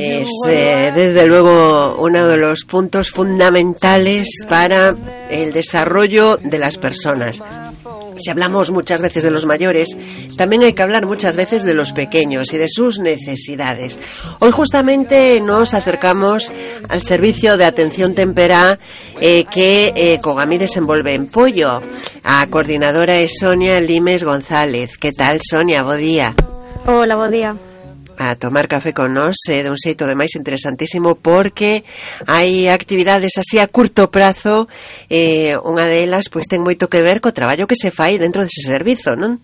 Es desde luego uno de los puntos fundamentales para el desarrollo de las personas. Si hablamos muchas veces de los mayores, también hay que hablar muchas veces de los pequeños y de sus necesidades. Hoy justamente nos acercamos al servicio de atención temperá que Cogami desenvolve en Pollo. A coordinadora es Sonia Limes González. ¿Qué tal, Sonia? Bo día. Hola, bo día. A tomar café con nós dun xeito de máis interesantísimo porque hai actividades así a curto prazo, unha delas pois ten moito que ver co traballo que se fai dentro dese servizo, non?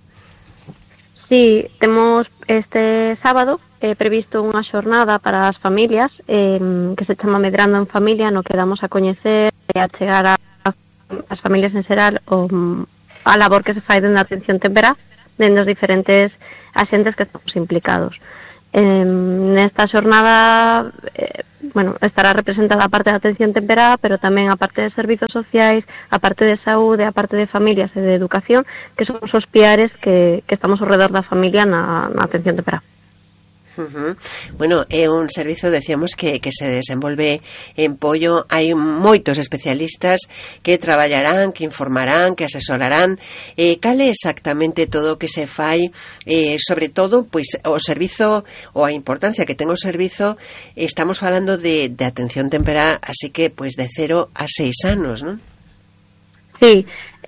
Sí, temos este sábado previsto unha xornada para as familias que se chama Medrando en Familia, no que damos a coñecer e a chegar a as familias en xeral a labor que se fai dentro da atención temperá dentro dos diferentes axentes que estamos implicados. Nesta xornada estará representada a parte de atención temperá, pero tamén a parte de servizos sociais, a parte de saúde, a parte de familias e de educación, que son os piares que estamos ao redor da familia na atención temperá. Bueno, é un servizo, decíamos, que se desenvolve en Pollo. Hai moitos especialistas que traballarán, que informarán, que asesorarán. Cal é exactamente todo o que se fai, sobre todo, pois, o servizo ou a importancia que ten o servizo. Estamos falando de atención temperá, así que, pois, de 0 a 6 anos, non? Sí.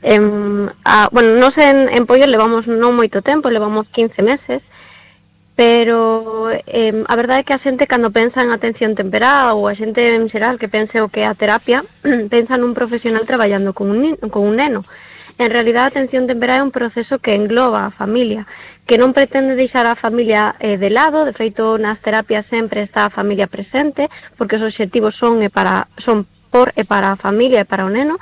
Nos en Pollo levamos non moito tempo, levamos 15 meses, pero a verdade é que a xente cando pensa en atención temperá ou a xente en xeral que pense o que é a terapia pensa nun profesional traballando con un neno. En realidad a atención temperá é un proceso que engloba a familia, que non pretende deixar a familia de lado. De feito, nas terapias sempre está a familia presente, porque os obxectivos son por e para a familia e para o neno.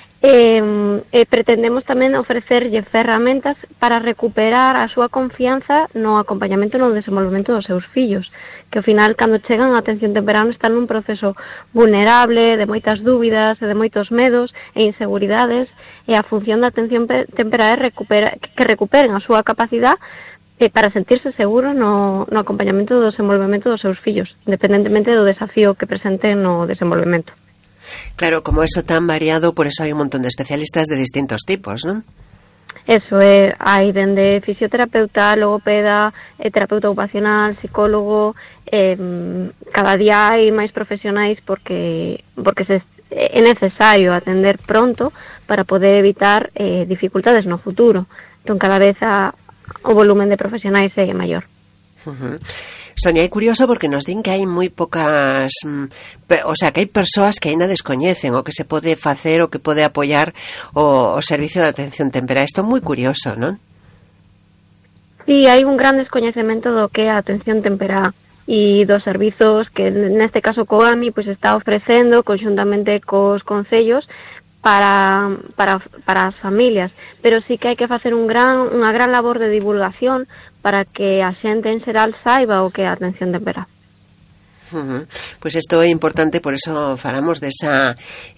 Pretendemos tamén ofrecerlle ferramentas para recuperar a súa confianza no acompañamento e no desenvolvemento dos seus fillos, que ao final, cando chegan a atención temperá, están nun proceso vulnerable, de moitas dúbidas e de moitos medos e inseguridades, e a función da atención temperá é que recuperen a súa capacidade para sentirse seguros no acompañamento do desenvolvemento dos seus fillos, independentemente do desafío que presenten no desenvolvemento. Claro, como eso tan variado, por eso hai un montón de especialistas de distintos tipos, non? Eso é, hai dende fisioterapeuta, logopeda, terapeuta ocupacional, psicólogo, cada día hai máis profesionais porque é necesario atender pronto para poder evitar dificultades no futuro. Entón, cada vez o volumen de profesionais é maior. Sonia, é curioso porque nos din que hai moi pocas, que hai persoas que aínda descoñecen o que se pode facer, o que pode apoiar o servicio de atención temperá. Isto é moi curioso, non? Sí, hai un gran descoñecemento do que é a atención temperá e dos servizos que neste caso Cogami pois está ofrecendo conxuntamente cos concellos para as familias, pero sí que hai que facer unha gran labor de divulgación para que a xente en xeral saiba o que é a atención temperá. Pois isto é importante, por eso falamos desa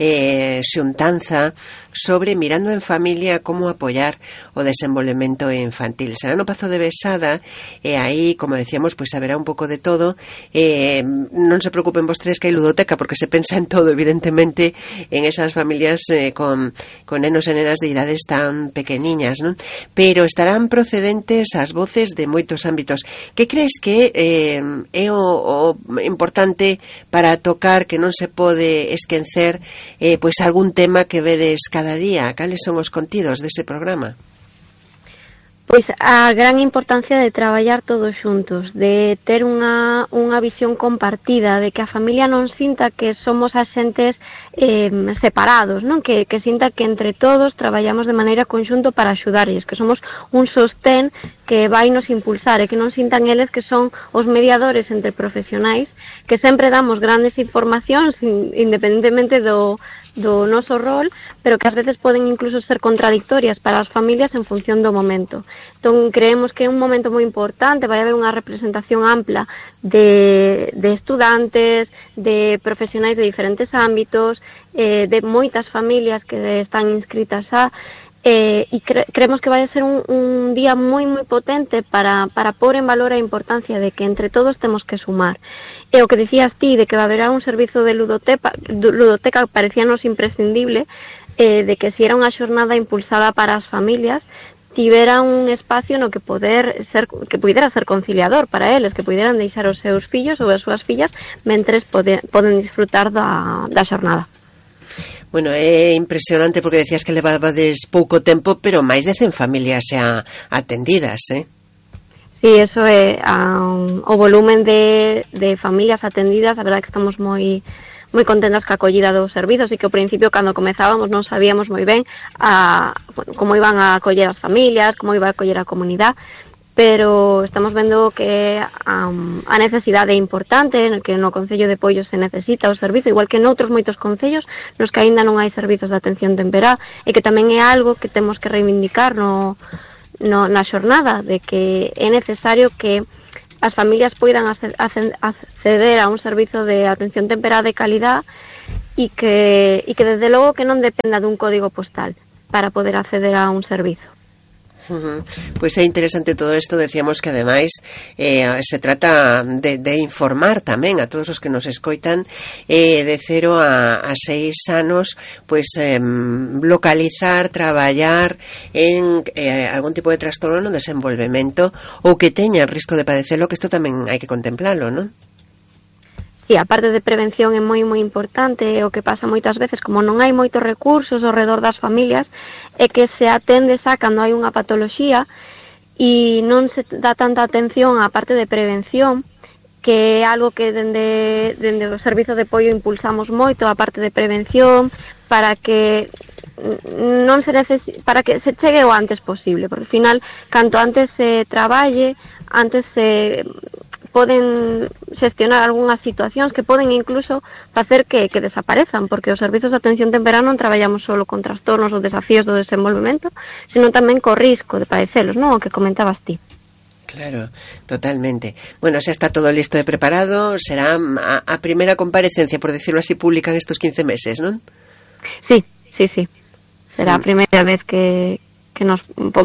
xuntanza sobre mirando en familia como apoiar o desenvolvemento infantil. Será no Pazo de Besada e aí, como decíamos, pois haberá un pouco de todo. Non se preocupen vostedes que hai ludoteca, porque se pensa en todo, evidentemente, en esas familias con nenos e nenas de idades tan pequeniñas, non? Pero estarán procedentes as voces de moitos ámbitos. Que crees que é o importante para tocar, que non se pode esquecer pois algún tema que vedes cada día? Cales son os contidos dese programa? Pois a gran importancia de traballar todos xuntos, de ter unha visión compartida, de que a familia non sinta que somos axentes separados, non? Que sinta que entre todos traballamos de maneira conxunto para axudarlles, que somos un sostén que vai nos impulsar e que non sintan eles que son os mediadores entre profesionais, que sempre damos grandes informacións independentemente do noso rol, pero que ás veces poden incluso ser contradictorias para as familias en función do momento. Entón, creemos que é un momento moi importante, vai haber unha representación ampla de estudantes, de profesionais de diferentes ámbitos, de moitas familias que están inscritas e creemos que vai a ser un día moi potente para pôr en valor a importancia de que entre todos temos que sumar. E o que dicías ti, de que va a haber un servizo de ludoteca parecíanos imprescindible, de que si era unha xornada impulsada para as familias, tivera un espacio no que pudera ser conciliador para eles, que puderan deixar os seus fillos ou as súas fillas mentres poden disfrutar da xornada. Bueno, é impresionante porque decías que levabades pouco tempo, pero máis de 100 familias xa atendidas, Sí, eso é o volumen de familias atendidas. A verdade que estamos moi contentas ca acollida dos servizos, e que ao principio, cando comezábamos, non sabíamos moi ben como iban a acoller as familias, como iba a acoller a comunidade, pero estamos vendo que a necesidade é importante, que no Concello de Poio se necesita o servizo, igual que noutros moitos concellos nos que aínda non hai servizos de atención temperá, e que tamén é algo que temos que reivindicar na xornada, de que é necesario que as familias poidan acceder a un servizo de atención temperá de calidad, e que desde logo que non dependa dun código postal para poder acceder a un servizo. Pois é interesante todo isto. Decíamos que ademais se trata de informar tamén a todos os que nos escoitan, de 0 a 6 anos, pois localizar, traballar en algún tipo de trastorno no desenvolvemento ou que teña risco de padecelo, que isto tamén hai que contemplalo, non? Sí, a parte de prevención é moi importante. O que pasa moitas veces, como non hai moitos recursos ao redor das familias, é que se atende xa cando hai unha patoloxía e non se dá tanta atención á parte de prevención, que é algo que dende o Servizo de Apoio impulsamos moito, a parte de prevención, para que non se para que se chegue o antes posible, porque ao final, canto antes se traballe, antes se poden xestionar algunhas situacións que poden incluso facer que desaparezan, porque os servizos de atención temperá non traballamos só con trastornos ou desafíos do desenvolvemento, sino tamén co risco de padecelos, non? O que comentabas ti. Claro, totalmente. Bueno, xa está todo listo e preparado. Será a primeira comparecencia, por decirlo así, pública en estos 15 meses, non? Sí. Será a primeira vez que nos